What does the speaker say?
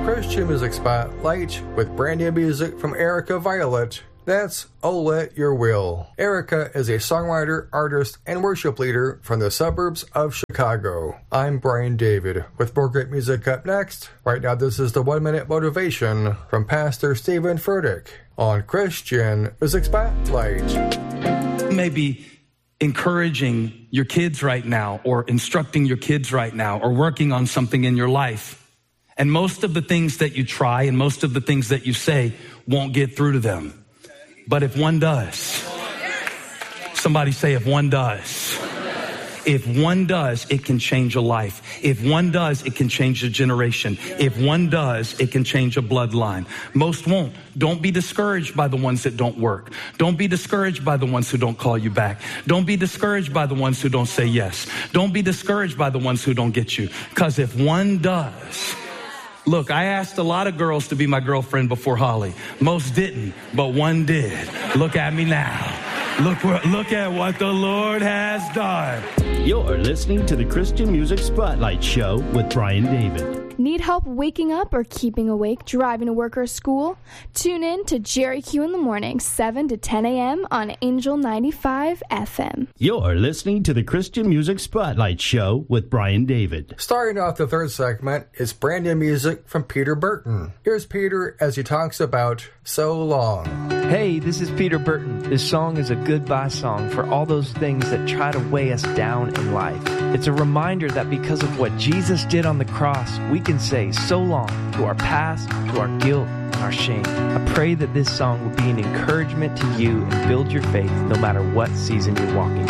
Christian Music Spotlight with brand new music from Erica Violet. That's Oh Let Your Will. Erica is a songwriter, artist, and worship leader from the suburbs of Chicago. I'm Brian David with more great music up next. Right now, this is the 1 Minute Motivation from Pastor Stephen Furtick on Christian Music Spotlight. Maybe encouraging your kids right now, or instructing your kids right now, or working on something in your life. And most of the things that you try and most of the things that you say won't get through to them. But if one does, somebody say, if one does. If one does, it can change a life. If one does, it can change a generation. If one does, it can change a bloodline. Most won't. Don't be discouraged by the ones that don't work. Don't be discouraged by the ones who don't call you back. Don't be discouraged by the ones who don't say yes. Don't be discouraged by the ones who don't get you. Because if one does... Look, I asked a lot of girls to be my girlfriend before Holly. Most didn't, but one did. Look at me now. Look at what the Lord has done. You're listening to the Christian Music Spotlight Show with Brian David. Need help waking up or keeping awake, driving to work or school? Tune in to Jerry Q in the morning, 7 to 10 a.m. on Angel 95 FM. You're listening to the Christian Music Spotlight Show with Brian David. Starting off the third segment is brand new music from Peter Burton. Here's Peter as he talks about So Long. Hey, this is Peter Burton. This song is a goodbye song for all those things that try to weigh us down in life. It's a reminder that because of what Jesus did on the cross, we can say so long to our past, to our guilt, and our shame. I pray that this song will be an encouragement to you and build your faith no matter what season you're walking